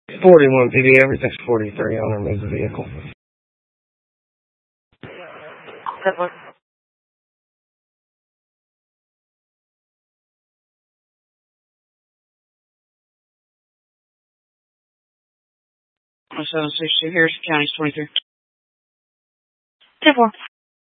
41 PD, everything's 43 on her move the vehicle. Good one. Oh, 762 Harrison County, 23. 10-4.